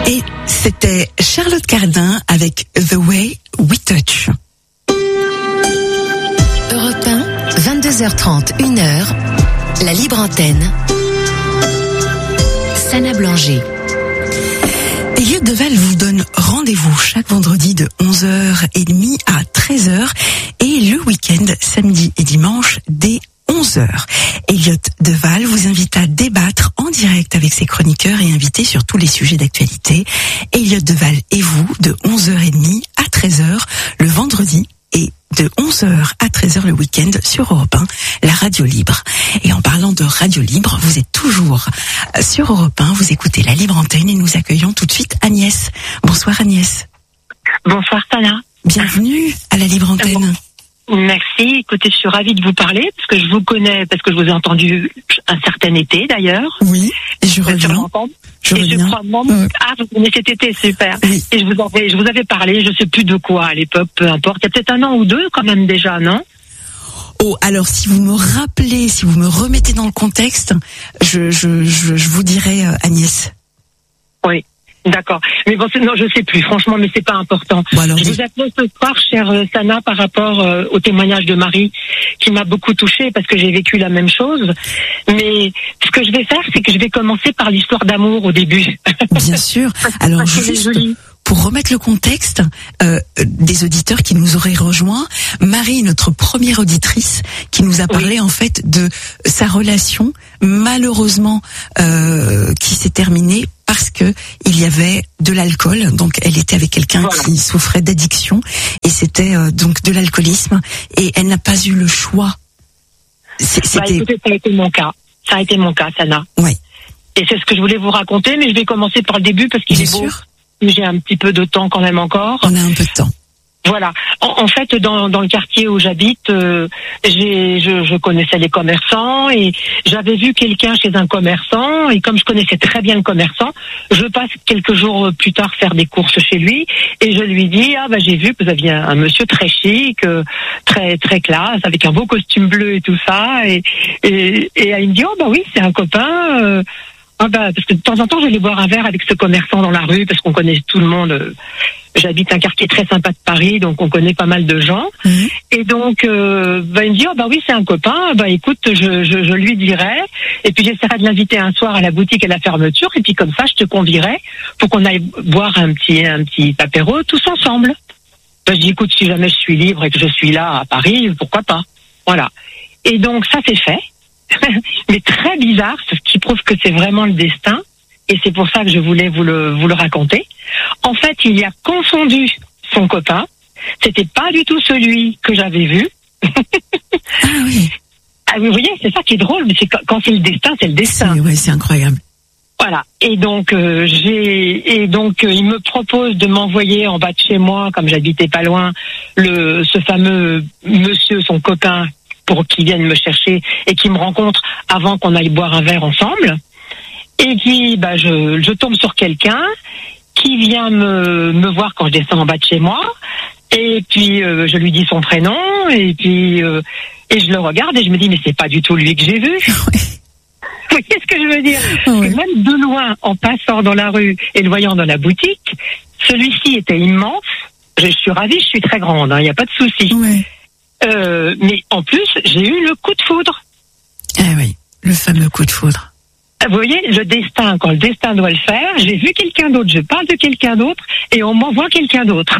Et c'était Charlotte Cardin avec The Way We Touch. Europe 1, 22h30, 1h, la libre antenne. Sana Blanger. Elliot Deval vous donne rendez-vous chaque vendredi de 11h30 à 13h et le week-end, samedi et dimanche, dès 11h. Elliot Deval vous invite à débattre en direct avec ses chroniqueurs et invités sur tous les sujets d'actualité. Elliot Deval et vous, de 11h30 à 13h le vendredi et de 11h à 13h le week-end sur Europe 1, la radio libre. Et en parlant de radio libre, vous êtes toujours sur Europe 1, vous écoutez la libre antenne et nous accueillons tout de suite Agnès. Bonsoir Agnès. Bonsoir Sana. Bienvenue à la libre antenne. Merci. Écoutez, je suis ravie de vous parler parce que je vous connais, parce que je vous ai entendu un certain été d'ailleurs. Oui, et je reviens. Je crois vous venez cet été, super. Oui. Et je vous avais parlé, je sais plus de quoi à l'époque, peu importe. Il y a peut-être un an ou deux quand même déjà, non? Oh, alors si vous me rappelez, si vous me remettez dans le contexte, je vous dirai Agnès. Oui. D'accord. Mais bon, non, je sais plus, franchement, mais c'est pas important. Bon, alors, je vous appelle ce soir, chère Sana, par rapport au témoignage de Marie, qui m'a beaucoup touchée parce que j'ai vécu la même chose. Mais ce que je vais faire, c'est que je vais commencer par l'histoire d'amour au début. Bien sûr. Alors, juste pour remettre le contexte des auditeurs qui nous auraient rejoints, Marie, notre première auditrice, qui nous a parlé en fait de sa relation, malheureusement, qui s'est terminée parce que il y avait de l'alcool. Donc, elle était avec quelqu'un qui souffrait d'addiction et c'était donc de l'alcoolisme et elle n'a pas eu le choix. Écoutez, ça a été mon cas. Ça a été mon cas, Sana. Oui. Et c'est ce que je voulais vous raconter, mais je vais commencer par le début parce qu'il est beau. J'ai un petit peu de temps quand même encore. On a un peu de temps. Voilà. En fait, dans le quartier où j'habite, je connaissais les commerçants et j'avais vu quelqu'un chez un commerçant et comme je connaissais très bien le commerçant, je passe quelques jours plus tard faire des courses chez lui et je lui dis j'ai vu que vous aviez un monsieur très chic, très très classe, avec un beau costume bleu et tout ça et il me dit oui, c'est un copain. Parce que de temps en temps, j'allais boire un verre avec ce commerçant dans la rue parce qu'on connaît tout le monde. J'habite un quartier très sympa de Paris, donc on connaît pas mal de gens. Mmh. Et donc, il me dit oui, c'est un copain. Écoute, je lui dirai. Et puis j'essaierai de l'inviter un soir à la boutique à la fermeture. Et puis comme ça, je te convierai pour qu'on aille boire un petit apéro tous ensemble. Je dis écoute, si jamais je suis libre et que je suis là à Paris, pourquoi pas. Voilà. Et donc ça c'est fait. Mais très bizarre, ce qui prouve que c'est vraiment le destin, et c'est pour ça que je voulais vous le raconter. En fait, il y a confondu son copain. C'était pas du tout celui que j'avais vu. Ah oui. Ah oui, vous voyez, c'est ça qui est drôle, mais c'est quand c'est le destin, c'est le destin. C'est incroyable. Voilà. Et donc il me propose de m'envoyer en bas de chez moi, comme j'habitais pas loin, ce fameux monsieur, son copain, pour qu'il vienne me chercher et qu'il me rencontre avant qu'on aille boire un verre ensemble. Et puis, je tombe sur quelqu'un qui vient me voir quand je descends en bas de chez moi. Et puis, je lui dis son prénom. Et puis, et je le regarde et je me dis, mais c'est pas du tout lui que j'ai vu. Oui. Vous voyez ce que je veux dire? Parce que même de loin, en passant dans la rue et le voyant dans la boutique, celui-ci était immense. Je suis ravie, je suis très grande, il n'y a pas de souci. Oui. Mais en plus, j'ai eu le coup de foudre. Ah oui, le fameux coup de foudre. Vous voyez, le destin, quand le destin doit le faire, j'ai vu quelqu'un d'autre, je parle de quelqu'un d'autre, et on m'envoie quelqu'un d'autre.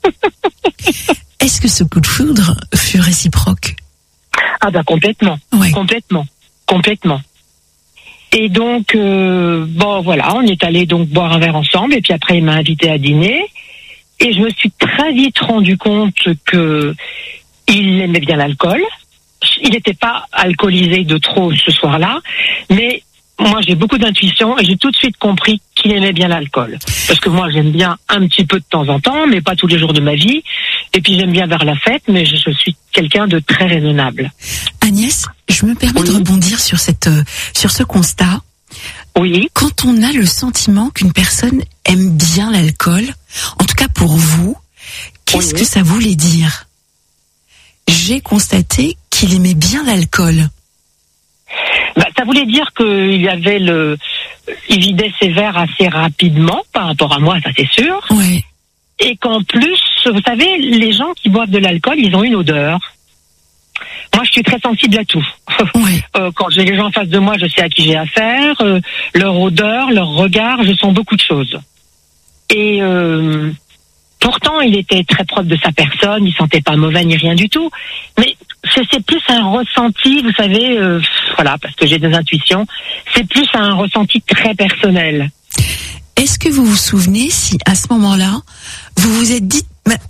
Est-ce que ce coup de foudre fut réciproque? Complètement. Ouais. Complètement. Et donc, on est allé donc boire un verre ensemble, et puis après, il m'a invité à dîner, et je me suis très vite rendu compte que il aimait bien l'alcool. Il n'était pas alcoolisé de trop ce soir-là, mais moi j'ai beaucoup d'intuition et j'ai tout de suite compris qu'il aimait bien l'alcool. Parce que moi j'aime bien un petit peu de temps en temps, mais pas tous les jours de ma vie. Et puis j'aime bien vers la fête, mais je suis quelqu'un de très raisonnable. Agnès, je me permets de rebondir sur ce constat. Oui. Quand on a le sentiment qu'une personne aime bien l'alcool, en tout cas pour vous, qu'est-ce que ça voulait dire? J'ai constaté qu'il aimait bien l'alcool. Ça voulait dire qu'il y avait il vidait ses verres assez rapidement par rapport à moi, ça c'est sûr. Oui. Et qu'en plus, vous savez, les gens qui boivent de l'alcool, ils ont une odeur. Moi, je suis très sensible à tout. Oui. Quand j'ai les gens en face de moi, je sais à qui j'ai affaire, leur odeur, leur regard, je sens beaucoup de choses. Et pourtant, il était très propre de sa personne, il sentait pas mauvais ni rien du tout. Mais c'est plus un ressenti, vous savez, voilà, parce que j'ai des intuitions, c'est plus un ressenti très personnel. Est-ce que vous vous souvenez si, à ce moment-là, vous vous êtes dit,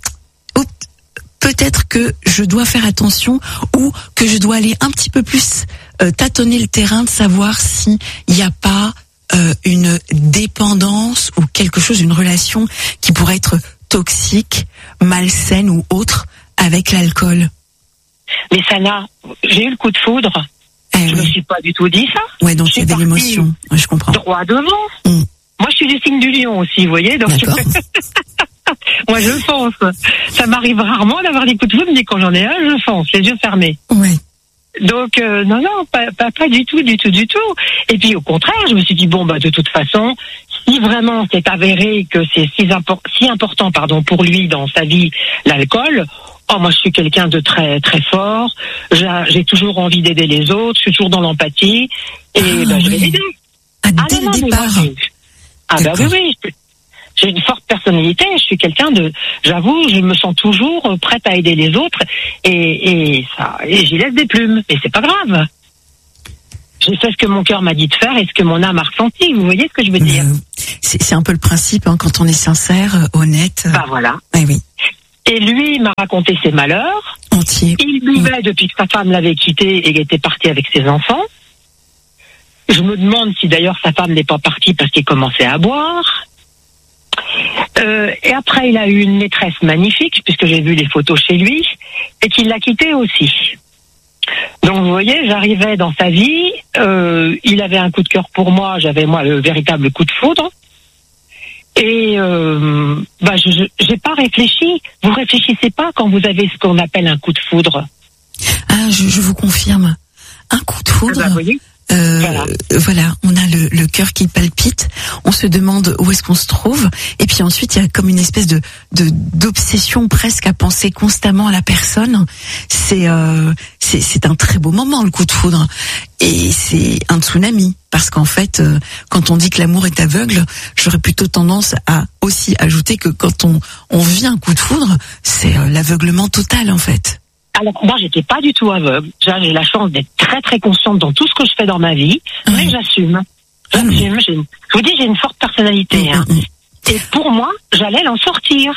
peut-être que je dois faire attention ou que je dois aller un petit peu plus tâtonner le terrain de savoir s'il n'y a pas une dépendance ou quelque chose, une relation qui pourrait être toxique, malsaine ou autre avec l'alcool? Mais ça là, j'ai eu le coup de foudre. Je me suis pas du tout dit ça. Ouais, donc il y avait l'émotion. Ouais, je comprends. Droit devant. Moi, je suis du signe du lion aussi, vous voyez. Donc, moi, je fonce. Ça m'arrive rarement d'avoir des coups de foudre, mais quand j'en ai un, je fonce, les yeux fermés. Ouais. Donc, non, pas du tout. Et puis, au contraire, je me suis dit, bon, de toute façon, si vraiment c'est avéré que c'est si important, pour lui dans sa vie, l'alcool, moi, je suis quelqu'un de très, très fort. J'ai toujours envie d'aider les autres. Je suis toujours dans l'empathie. Et, je vais l'aider. Dès le départ. Oui. J'ai une forte personnalité, je suis quelqu'un j'avoue, je me sens toujours prête à aider les autres et j'y laisse des plumes, et c'est pas grave. J'ai fait ce que mon cœur m'a dit de faire et ce que mon âme a ressenti, vous voyez ce que je veux dire? C'est un peu le principe, quand on est sincère, honnête. Voilà. Oui. Et lui, il m'a raconté ses malheurs. Entier. Il buvait depuis que sa femme l'avait quitté et était parti avec ses enfants. Je me demande si d'ailleurs sa femme n'est pas partie parce qu'il commençait à boire. Et après, il a eu une maîtresse magnifique, puisque j'ai vu les photos chez lui, et qu'il l'a quitté aussi. Donc, vous voyez, j'arrivais dans sa vie, il avait un coup de cœur pour moi, j'avais moi le véritable coup de foudre. Et j'ai pas réfléchi. Vous réfléchissez pas quand vous avez ce qu'on appelle un coup de foudre? Ah, je vous confirme. Un coup de foudre. Vous voyez. Voilà, on a le cœur qui palpite, on se demande où est-ce qu'on se trouve, et puis ensuite il y a comme une espèce d'obsession presque à penser constamment à la personne. C'est un très beau moment, le coup de foudre, et c'est un tsunami, parce qu'en fait quand on dit que l'amour est aveugle, j'aurais plutôt tendance à aussi ajouter que quand on vit un coup de foudre, c'est l'aveuglement total en fait. Alors moi, j'étais pas du tout aveugle. J'ai la chance d'être très très consciente dans tout ce que je fais dans ma vie, mais j'assume. Je vous dis, j'ai une forte personnalité. Et pour moi, j'allais l'en sortir.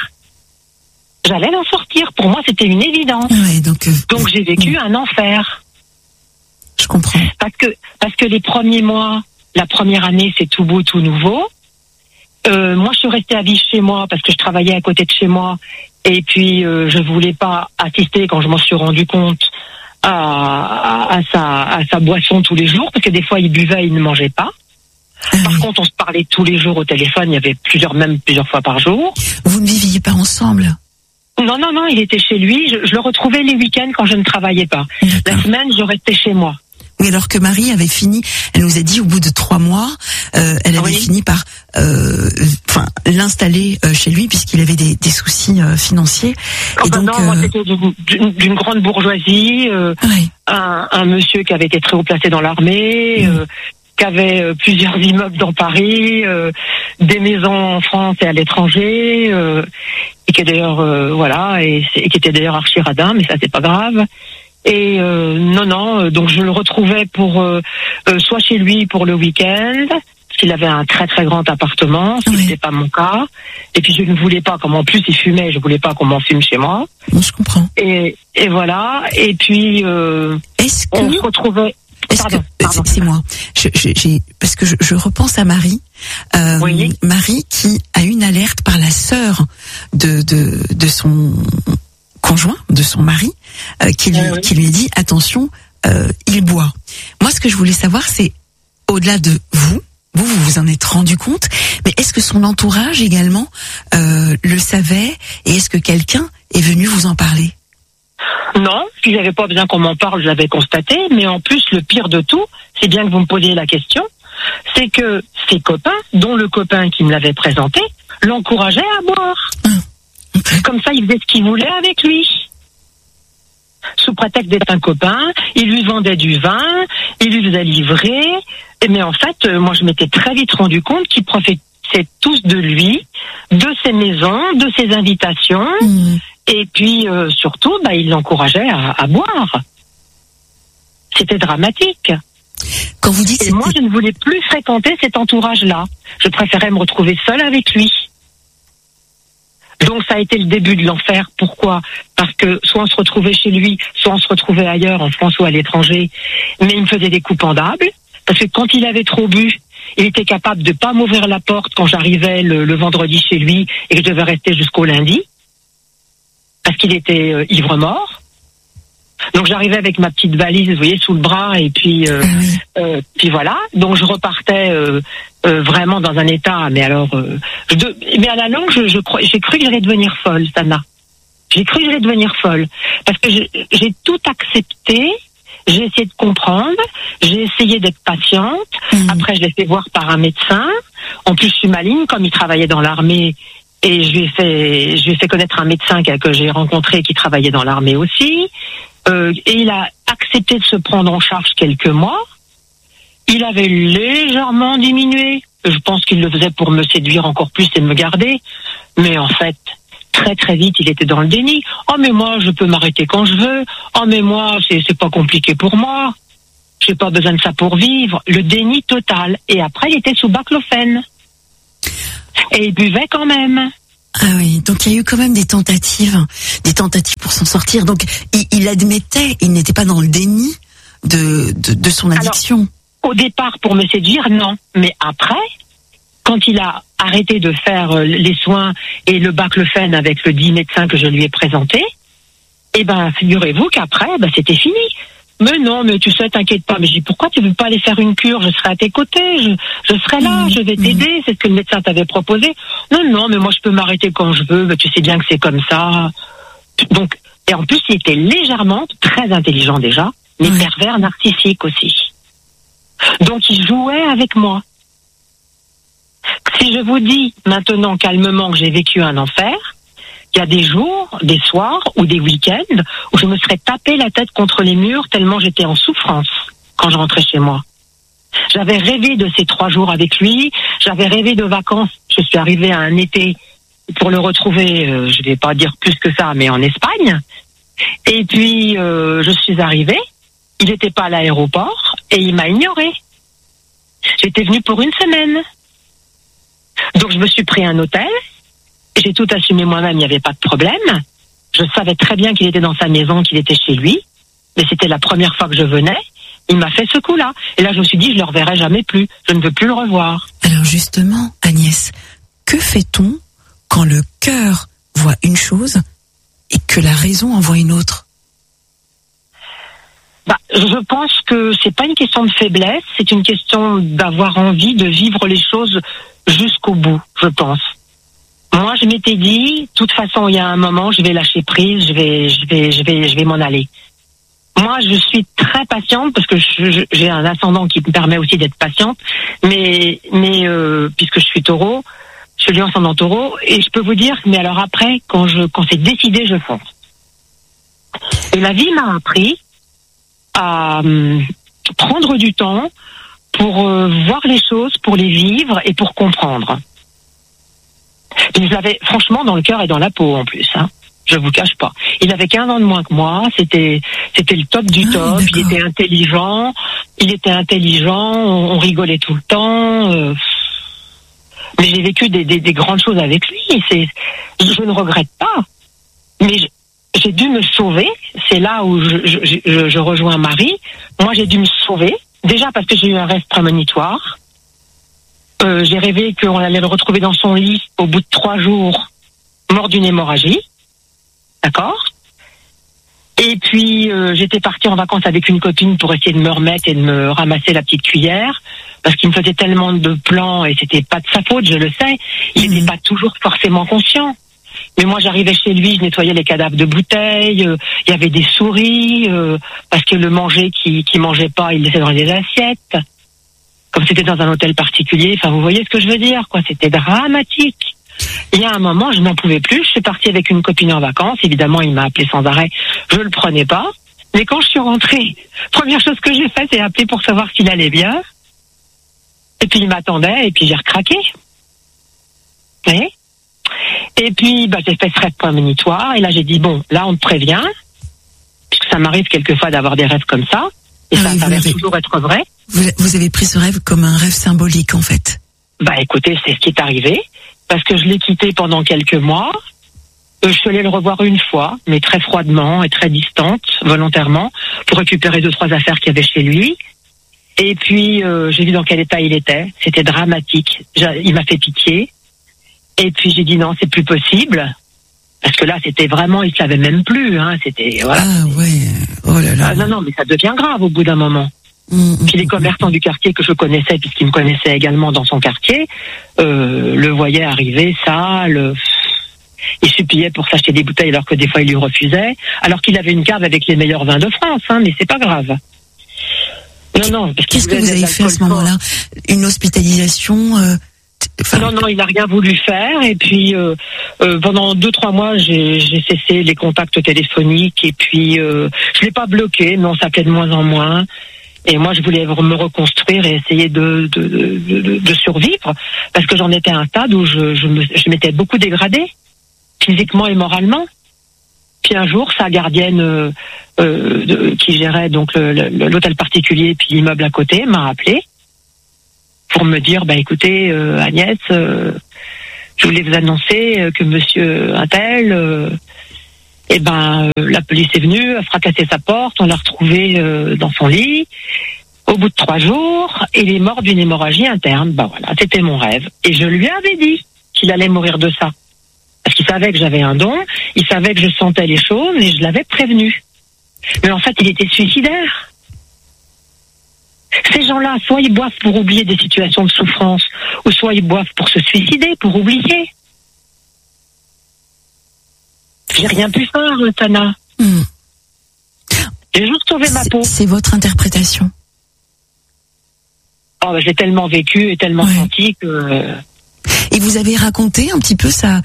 Pour moi, c'était une évidence. Ouais, donc j'ai vécu un enfer. Je comprends. Parce que les premiers mois, la première année, c'est tout beau, tout nouveau. Moi, je suis restée à vivre chez moi parce que je travaillais à côté de chez moi. Et puis, je voulais pas assister, quand je m'en suis rendu compte, à sa boisson tous les jours, parce que des fois, il buvait, il ne mangeait pas. Par contre, on se parlait tous les jours au téléphone, il y avait plusieurs fois par jour. Vous ne viviez pas ensemble? Non, il était chez lui. Je le retrouvais les week-ends quand je ne travaillais pas. La semaine, je restais chez moi. Oui, alors que Marie avait fini, elle nous a dit au bout de 3 mois, elle avait fini par l'installer chez lui puisqu'il avait des soucis financiers. Et donc, moi, c'était d'une grande bourgeoisie, un monsieur qui avait été très haut placé dans l'armée, qui avait plusieurs immeubles dans Paris, des maisons en France et à l'étranger, et qui est d'ailleurs et qui était d'ailleurs archi-radin, mais ça c'est pas grave. Et donc je le retrouvais pour soit chez lui pour le week-end, parce qu'il avait un très très grand appartement, ce qui n'était pas mon cas. Et puis je ne voulais pas, comme en plus il fumait, je voulais pas qu'on m'en fume chez moi. Je comprends. Et voilà. Et puis est-ce que on se retrouvait. Pardon. C'est moi. Parce que je repense à Marie. Marie qui a une alerte par la sœur de son conjoint, de son mari, qui lui a dit attention, il boit. Moi, ce que je voulais savoir, c'est au-delà de vous en êtes rendu compte, mais est-ce que son entourage également le savait, et est-ce que quelqu'un est venu vous en parler? Non, puis j'avais pas besoin qu'on m'en parle, je l'avais constaté, mais en plus, le pire de tout, c'est bien que vous me posiez la question, c'est que ses copains, dont le copain qui me l'avait présenté, l'encourageaient à boire. Comme ça, il faisait ce qu'il voulait avec lui. Sous prétexte d'être un copain, il lui vendait du vin, il lui faisait livrer. Mais en fait, moi, je m'étais très vite rendu compte qu'ils profitaient tous de lui, de ses maisons, de ses invitations. Et puis, surtout, il l'encourageait à boire. C'était dramatique. Quand vous dites et moi, je ne voulais plus fréquenter cet entourage-là. Je préférais me retrouver seule avec lui. Donc ça a été le début de l'enfer. Pourquoi ? Parce que soit on se retrouvait chez lui, soit on se retrouvait ailleurs, en France ou à l'étranger. Mais il me faisait des coups pendables. Parce que quand il avait trop bu, il était capable de pas m'ouvrir la porte quand j'arrivais le vendredi chez lui et que je devais rester jusqu'au lundi. Parce qu'il était ivre-mort. Donc j'arrivais avec ma petite valise, vous voyez, sous le bras, et puis puis voilà. Donc je repartais vraiment dans un état, mais alors, mais à la longue, j'ai cru que j'allais devenir folle, Sana. J'ai cru que j'allais devenir folle, parce que j'ai tout accepté. J'ai essayé de comprendre, j'ai essayé d'être patiente. Après, je l'ai fait voir par un médecin. En plus, je suis maligne, comme il travaillait dans l'armée. Et je lui ai fait connaître un médecin que j'ai rencontré qui travaillait dans l'armée aussi. Et il a accepté de se prendre en charge quelques mois. Il avait légèrement diminué. Je pense qu'il le faisait pour me séduire encore plus et me garder. Mais en fait, très très vite, il était dans le déni. Oh mais moi, je peux m'arrêter quand je veux. Oh mais moi, c'est pas compliqué pour moi. J'ai pas besoin de ça pour vivre. Le déni total. Et après, il était sous baclofène. Et il buvait quand même. Ah oui, donc il y a eu quand même des tentatives pour s'en sortir. Donc il admettait, il n'était pas dans le déni de son addiction. Alors, au départ, pour me séduire, non. Mais après, quand il a arrêté de faire les soins et le baclofène avec le dit médecin que je lui ai présenté, figurez-vous qu'après, c'était fini. Mais non, mais tu sais, t'inquiète pas. Mais je dis, pourquoi tu veux pas aller faire une cure ? Je serai à tes côtés, je serai là, je vais t'aider, c'est ce que le médecin t'avait proposé. Non, mais moi je peux m'arrêter quand je veux, tu sais bien que c'est comme ça. Donc, et en plus, il était légèrement, très intelligent déjà, mais pervers narcissique aussi. Donc, il jouait avec moi. Si je vous dis maintenant calmement que j'ai vécu un enfer, il y a des jours, des soirs ou des week-ends où je me serais tapé la tête contre les murs tellement j'étais en souffrance quand je rentrais chez moi. J'avais rêvé de ces 3 jours avec lui, j'avais rêvé de vacances. Je suis arrivée à un été pour le retrouver, je vais pas dire plus que ça, mais en Espagne. Et puis, je suis arrivée, il n'était pas à l'aéroport et il m'a ignorée. J'étais venue pour 1 semaine. Donc je me suis pris un hôtel. J'ai tout assumé moi-même, il n'y avait pas de problème. Je savais très bien qu'il était dans sa maison, qu'il était chez lui. Mais c'était la première fois que je venais. Il m'a fait ce coup-là. Et là, je me suis dit, je ne le reverrai jamais plus. Je ne veux plus le revoir. Alors justement, Agnès, que fait-on quand le cœur voit une chose et que la raison en voit une autre ? Je pense que c'est pas une question de faiblesse, c'est une question d'avoir envie de vivre les choses jusqu'au bout, je pense. Moi, je m'étais dit, de toute façon, il y a un moment, je vais lâcher prise, je vais m'en aller. Moi, je suis très patiente parce que j'ai un ascendant qui me permet aussi d'être patiente, mais puisque je suis taureau, je suis lion ascendant taureau, et je peux vous dire, mais alors après, quand c'est décidé, je fonce. Et la vie m'a appris à prendre du temps pour voir les choses, pour les vivre et pour comprendre. Et je l'avais franchement dans le cœur et dans la peau en plus, hein. Je vous cache pas. Il avait 15 ans de moins que moi, c'était le top du top, il était intelligent, on rigolait tout le temps. Mais j'ai vécu des grandes choses avec lui, je ne regrette pas. Mais j'ai dû me sauver, c'est là où je rejoins Marie. Moi, j'ai dû me sauver, déjà parce que j'ai eu un rêve prémonitoire. J'ai rêvé qu'on allait le retrouver dans son lit au bout de 3 jours, mort d'une hémorragie. D'accord ? Et puis, j'étais partie en vacances avec une copine pour essayer de me remettre et de me ramasser la petite cuillère, parce qu'il me faisait tellement de plans et c'était pas de sa faute, je le sais. Il n'était pas toujours forcément conscient. Mais moi, j'arrivais chez lui, je nettoyais les cadavres de bouteilles, il y avait des souris, parce que le manger qui mangeait pas, il laissait dans les assiettes. comme c'était dans un hôtel particulier. Enfin, vous voyez ce que je veux dire, quoi. C'était dramatique. Il y a un moment, je n'en pouvais plus. Je suis partie avec une copine en vacances. Évidemment, il m'a appelé sans arrêt. Je le prenais pas. Mais quand je suis rentrée, première chose que j'ai faite, c'est appeler pour savoir s'il allait bien. Et puis il m'attendait, et puis j'ai recraqué. Vous voyez ? Et puis j'ai fait ce rêve prémonitoire, et là j'ai dit bon, là on te prévient, puisque ça m'arrive quelquefois d'avoir des rêves comme ça, et ça s'avère toujours être vrai. Vous avez pris ce rêve comme un rêve symbolique en fait. Écoutez, c'est ce qui est arrivé, parce que je l'ai quitté pendant quelques mois. Je suis allée le revoir une fois, mais très froidement et très distante, volontairement, pour récupérer 2-3 affaires qu'il y avait chez lui. Et puis, j'ai vu dans quel état il était. C'était dramatique. Il m'a fait pitié. Et puis, j'ai dit non, c'est plus possible. Parce que là, c'était vraiment, il savait même plus. C'était, voilà. Ah ouais, oh là là. Non, mais ça devient grave au bout d'un moment. Puis les commerçants du quartier que je connaissais, puisqu'ils me connaissaient également dans son quartier, le voyaient arriver sale. Il suppliait pour s'acheter des bouteilles alors que des fois il lui refusait, alors qu'il avait une cave avec les meilleurs vins de France, mais c'est pas grave. Non. Qu'est-ce que vous avez fait à ce moment-là ? Une hospitalisation Non, il n'a rien voulu faire. Et puis pendant 2-3 mois, j'ai cessé les contacts téléphoniques. Et puis je l'ai pas bloqué, mais on s'appelait de moins en moins. Et moi, je voulais me reconstruire et essayer de survivre, parce que j'en étais à un stade où je m'étais beaucoup dégradée, physiquement et moralement. Puis un jour, sa gardienne qui gérait donc l'hôtel particulier puis l'immeuble à côté m'a rappelé pour me dire écoutez Agnès, je voulais vous annoncer que monsieur Untel, la police est venue, a fracassé sa porte, on l'a retrouvé dans son lit. Au bout de 3 jours, il est mort d'une hémorragie interne. Voilà, c'était mon rêve. Et je lui avais dit qu'il allait mourir de ça. Parce qu'il savait que j'avais un don, il savait que je sentais les choses et je l'avais prévenu. Mais en fait, il était suicidaire. Ces gens-là, soit ils boivent pour oublier des situations de souffrance, ou soit ils boivent pour se suicider, pour oublier. J'ai rien pu faire, Tana. J'ai juste sauvé ma peau. C'est votre interprétation. J'ai tellement vécu et tellement senti que... Et vous avez raconté un petit peu sa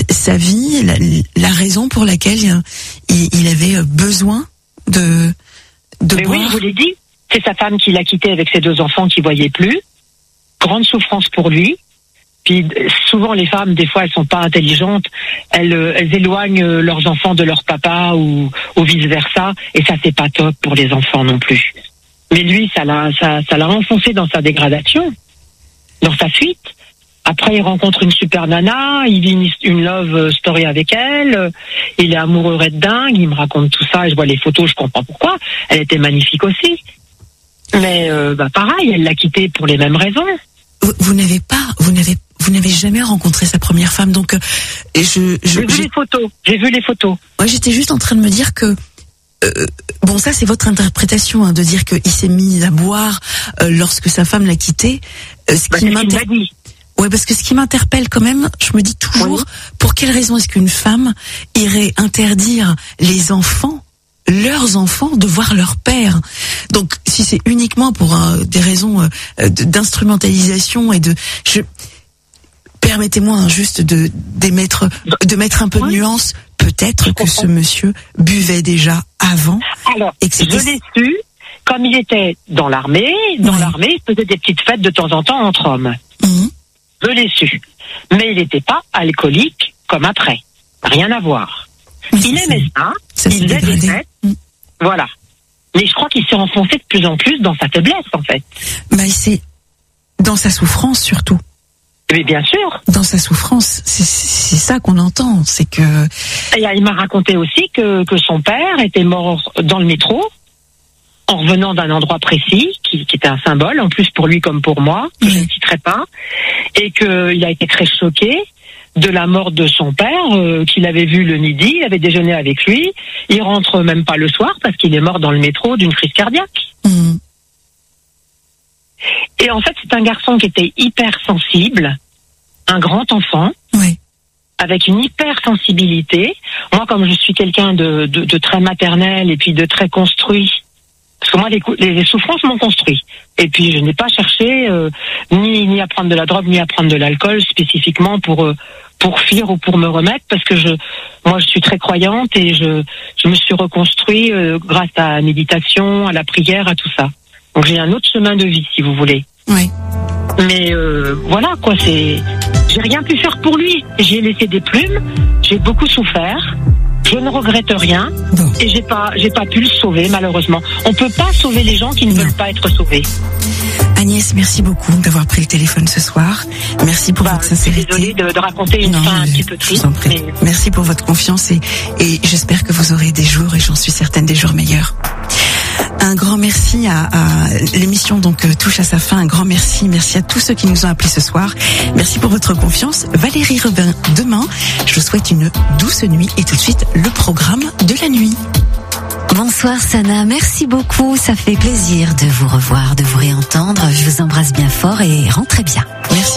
vie, la raison pour laquelle il avait besoin de Mais boire. oui, je vous l'ai dit. C'est sa femme qui l'a quitté avec ses 2 enfants qui voyaient plus. Grande souffrance pour lui. Puis souvent les femmes, des fois, elles sont pas intelligentes. Elles éloignent leurs enfants de leur papa ou vice versa. Et ça, c'est pas top pour les enfants non plus. Mais lui, ça l'a enfoncé dans sa dégradation, dans sa fuite. Après, il rencontre une super nana, il vit une love story avec elle, il est amoureux de dingue, il me raconte tout ça, et je vois les photos, je comprends pourquoi. Elle était magnifique aussi. Mais pareil, elle l'a quitté pour les mêmes raisons. Vous n'avez jamais rencontré sa première femme, donc j'ai vu les photos. Moi, j'étais juste en train de me dire que ça c'est votre interprétation, de dire qu'il s'est mis à boire lorsque sa femme l'a quitté. Ouais, parce que ce qui m'interpelle quand même, je me dis toujours, pour quelle raison est-ce qu'une femme irait interdire leurs enfants, de voir leur père? Donc, si c'est uniquement pour des raisons d'instrumentalisation permettez-moi juste de mettre un peu de nuance. Peut-être que ce monsieur buvait déjà avant. Alors, je l'ai su, comme il était dans l'armée, il faisait des petites fêtes de temps en temps entre hommes. Je l'ai su. Mais il n'était pas alcoolique comme après. Rien à voir. Il aimait ça, il faisait des fêtes. Voilà. Mais je crois qu'il s'est enfoncé de plus en plus dans sa faiblesse, en fait. C'est dans sa souffrance, surtout. Mais bien sûr. Dans sa souffrance, c'est ça qu'on entend, c'est que... Et il m'a raconté aussi que son père était mort dans le métro, en revenant d'un endroit précis, qui était un symbole, en plus pour lui comme pour moi, que je ne citerai pas, et qu'il a été très choqué de la mort de son père, qu'il avait vu le midi, il avait déjeuné avec lui, il rentre même pas le soir parce qu'il est mort dans le métro d'une crise cardiaque. Et en fait, c'est un garçon qui était hyper sensible, un grand enfant, avec une hypersensibilité. Moi, comme je suis quelqu'un de très maternel et puis de très construit, parce que moi, les souffrances m'ont construit. Et puis, je n'ai pas cherché ni à prendre de la drogue, ni à prendre de l'alcool spécifiquement pour fuir ou pour me remettre, parce que moi, je suis très croyante et je me suis reconstruit grâce à la méditation, à la prière, à tout ça. Donc, j'ai un autre chemin de vie, si vous voulez. Oui. Mais voilà, quoi, j'ai rien pu faire pour lui. J'ai laissé des plumes, j'ai beaucoup souffert. Je ne regrette rien et j'ai pas pu le sauver, malheureusement. On peut pas sauver les gens qui ne veulent pas être sauvés. Agnès, merci beaucoup d'avoir pris le téléphone ce soir. Merci pour votre sincérité. Désolée de raconter une fin un petit peu triste. Mais... Merci pour votre confiance et j'espère que vous aurez des jours, et j'en suis certaine, des jours meilleurs. Un grand merci à l'émission donc touche à sa fin. Un grand merci à tous ceux qui nous ont appelés ce soir. Merci pour votre confiance. Valérie Robin, demain, je vous souhaite une douce nuit et tout de suite le programme de la nuit. Bonsoir Sana, merci beaucoup. Ça fait plaisir de vous revoir, de vous réentendre. Je vous embrasse bien fort et rentrez bien. Merci.